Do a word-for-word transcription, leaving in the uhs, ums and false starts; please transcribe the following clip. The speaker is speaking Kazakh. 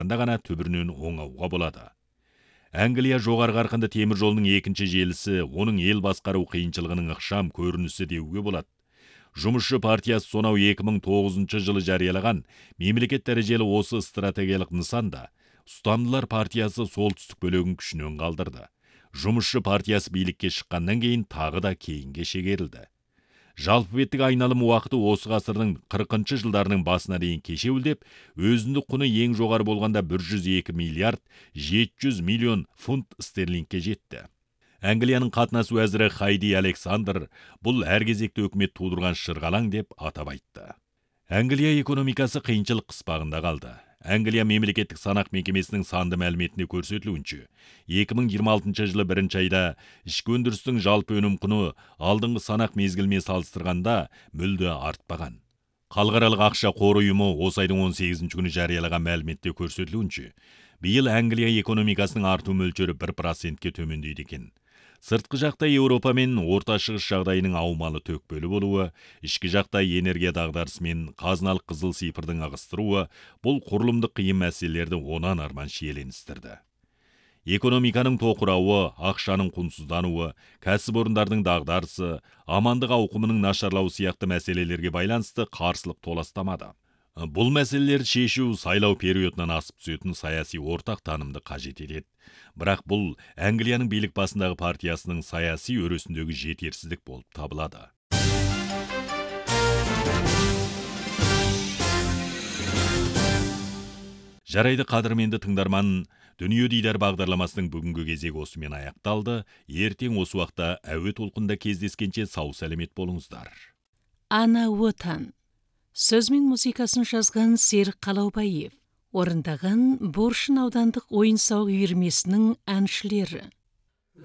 ғана түбірінен оңауға болады. Англия жоғары қарқынды темір жолының екінші желісі, оның ел басқару қиыншылығының ықшам көрінісі деуге болады. Жұмысшы партиясы сонау екі мың тоғызыншы жылы жариялаған мемлекет дәрежелі осы стратегиялық нысанда ұстамдылар партиясы солтүстік бөлігін күшінен қалдырды. Жұмысшы партиясы билікке шыққаннан кейін тағы да кейінге шегерілді. Жалпы беттік айналым уақыты осы ғасырдың қырқыншы жылдарының басына дейін кешеуілдеп, өзіндік құны ең жоғары болғанда бір жүз екі миллиард жеті жүз миллион фунт стерлингке жетті. Англияның қатынас уәзірі Хайди Александр бұл әр кезекті өкімет тудырған шырғалаң деп атап айтты. Англия экономикасы қиыншылық қыспағында қалды. Англия мемлекеттік санақ мекемесінің санды мәліметіне көрсетілуінше, екі мың жиырма алтыншы жылы бірінші айда ішкі өндірістің жалпы өнім құны алдыңғы санақ мезгілімен салыстырғанда мүлде артпаған. Халықаралық ақша қоры ұйымы осы айдың он сегізінші күні жариялаған мәліметте көрсетілуінше, биыл Англия экономикасының арту мөлшері бір процентке төмендейді екен. Сыртқы жақта Еуропа мен орта шығыс жағдайының аумалы төкпелі болуы, ішкі жақта энергия дағдарысы мен қазыналық қызыл сиырдың ығыстыруы бұл құрылымдық қиын мәселелерді онан арман шиеленістірді. Экономиканың тоқырауы, ақшаның құнсыздануы, кәсіпорындардың дағдарысы, амандық ауқымының нашарлауы сияқты мәселелерге байланысты қарсылық толастамады. Бұл мәселелерді шешу сайлау периодынан асып түсетін саяси ортақ танымды қажет етеді. Бірақ бұл Англияның билік басындағы партиясының саяси өресіндегі жетерсіздік болып табылады. Жарайды қадірменді тыңдарман, Дүние Дидар бағдарламасының бүгінгі кезегі осымен аяқталды. Ертең осы уақытта әуе толқында кездескенше сау сәлемет болыңыздар. Ана отан. Сөз мен музыкасын жазған Серік Қалаубаев. Орындаған Боршын аудандық ойын-сауық үйірмесінің әншілері.